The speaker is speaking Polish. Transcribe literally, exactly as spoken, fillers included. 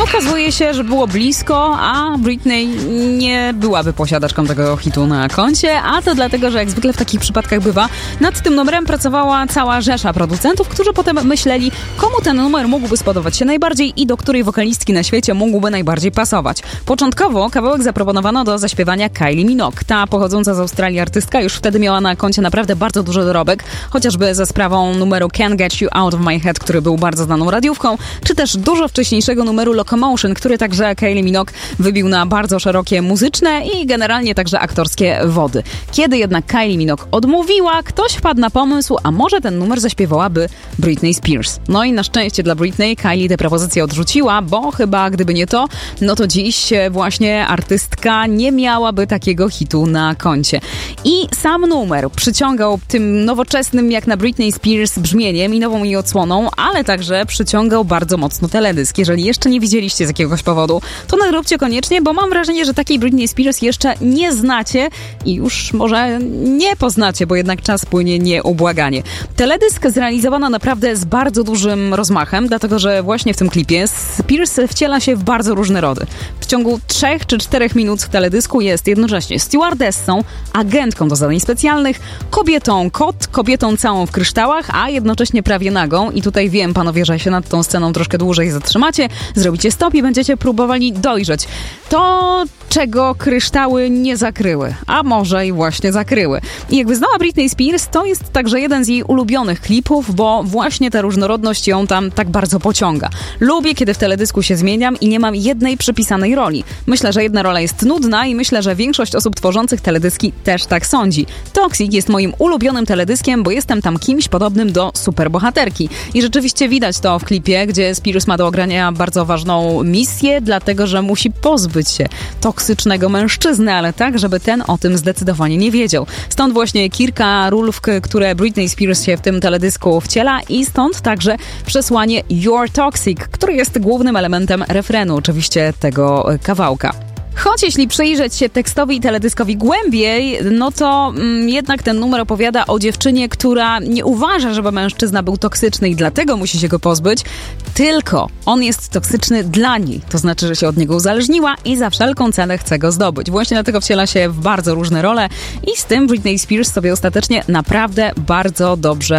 okazuje się, że było blisko, a Britney nie byłaby posiadaczką tego hitu na koncie, a to dlatego, że jak zwykle w takich przypadkach bywa, nad tym numerem pracowała cała rzesza producentów, którzy potem myśleli, komu ten numer mógłby spodobać się najbardziej i do której wokalistki na świecie mógłby najbardziej pasować. Początkowo kawałek zaproponowano do zaśpiewania Kylie Minogue. Ta pochodząca z Australii artystka już wtedy miała na koncie naprawdę bardzo dużo dorobek, chociażby za sprawą numeru Can't Get You Out of My Head, który był bardzo znaną radiówką, czy też dużo wcześniejszego numeru Locomotion, który także Kylie Minogue wybił na bardzo szerokie muzyczne i generalnie także aktorskie wody. Kiedy jednak Kylie Minogue odmówiła, ktoś wpadł na pomysł, a może ten numer zaśpiewałaby Britney Spears. No i na szczęście dla Britney Kylie tę propozycję odrzuciła, bo chyba gdyby nie to, no to dziś właśnie artystka nie miałaby takiego hitu na koncie. I sam numer przyciągał tym nowoczesnym jak na Britney Spears brzmieniem i nową jej odsłoną, ale także przyciągał bardzo mocno teledysk. Jeżeli jeszcze nie widzieliście z jakiegoś powodu, to nadróbcie koniecznie, bo mam wrażenie, że takiej Britney Spears jeszcze nie znacie i już może nie poznacie, bo jednak czas płynie nieubłaganie. Teledysk zrealizowano naprawdę z bardzo dużym rozmachem, dlatego że właśnie w tym klipie Spears wciela się w bardzo różne rody. W ciągu trzech czy czterech minut w teledysku jest jednocześnie stewardessą, agentką do zadań specjalnych, kobietą kot, kobietą całą w kryształach, a jednocześnie prawie nagą. I tutaj wiem, panowie, że się nad tą sceną troszkę dłużej zatrzymacie, zrobicie stop i będziecie próbowali dojrzeć to, czego kryształy nie zakryły, a może i właśnie zakryły. I jak wyznała Britney Spears, to jest także jeden z jej ulubionych klipów, bo właśnie ta różnorodność ją tam tak bardzo pociąga. Lubię, kiedy w teledysku się zmieniam i nie mam jednej przypisanej roli. Myślę, że jedna rola jest nudna i myślę, że większość osób tworzących teledyski też tak sądzi. Toxic jest moim ulubionym teledyskiem, bo jestem tam kimś podobnym do superbohaterki. I rzeczywiście widać to w klipie, gdzie Spears ma do ogrania bardzo ważną misję, dlatego że musi pozbyć się toksycznego mężczyzny, ale tak, żeby ten o tym zdecydowanie nie wiedział. Stąd właśnie kilka ról, w które Britney Spears się w tym teledysku wciela i stąd także przesłanie You're Toxic, który jest głównym elementem refrenu oczywiście tego kawałka. Choć jeśli przyjrzeć się tekstowi i teledyskowi głębiej, no to mm, jednak ten numer opowiada o dziewczynie, która nie uważa, żeby mężczyzna był toksyczny i dlatego musi się go pozbyć, tylko on jest toksyczny dla niej. To znaczy, że się od niego uzależniła i za wszelką cenę chce go zdobyć. Właśnie dlatego wciela się w bardzo różne role i z tym Britney Spears sobie ostatecznie naprawdę bardzo dobrze